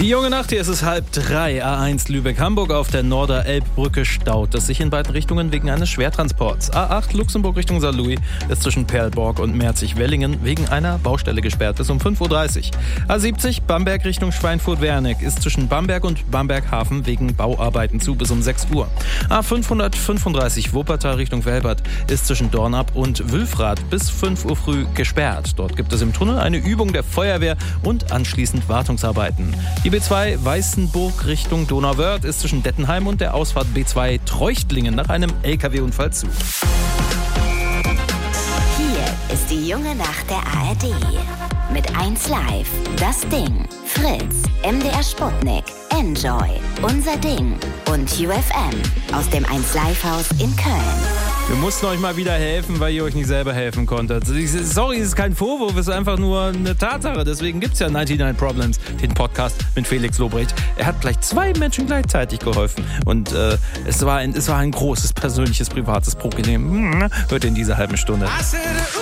Die junge Nacht, hier ist es 2:30, A1 Lübeck-Hamburg auf der Norder-Elbbrücke staut es sich in beiden Richtungen wegen eines Schwertransports. A8 Luxemburg Richtung Saarlouis ist zwischen Perlborg und Merzig-Wellingen wegen einer Baustelle gesperrt bis um 5:30 Uhr. A70 Bamberg Richtung Schweinfurt-Wernick ist zwischen Bamberg und Bamberg-Hafen wegen Bauarbeiten zu bis um 6 Uhr. A535 Wuppertal Richtung Velbert ist zwischen Dornap und Wülfrath bis 5 Uhr früh gesperrt. Dort gibt es im Tunnel eine Übung der Feuerwehr und anschließend Wartungsarbeiten. Die B2 Weißenburg Richtung Donauwörth ist zwischen Dettenheim und der Ausfahrt B2 Treuchtlingen nach einem LKW-Unfall zu. Hier ist die junge Nacht der ARD. Mit 1 Live, Das Ding, Fritz, MDR Sputnik, Enjoy, Unser Ding und UFM aus dem 1 Live Haus in Köln. Wir mussten euch mal wieder helfen, weil ihr euch nicht selber helfen konntet. Sorry, es ist kein Vorwurf, es ist einfach nur eine Tatsache. Deswegen gibt es ja 99 Problems, den Podcast mit Felix Lobrecht. Er hat gleich 2 Menschen gleichzeitig geholfen. Und es war ein großes, persönliches, privates Problem. Hört ihr in dieser halben Stunde.